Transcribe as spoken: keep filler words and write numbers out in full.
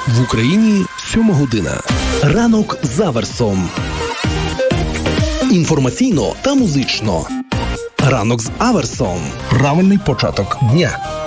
В Україні сьома година. Ранок з Аверсом. Інформаційно та музично. Ранок з Аверсом. Правильний початок дня.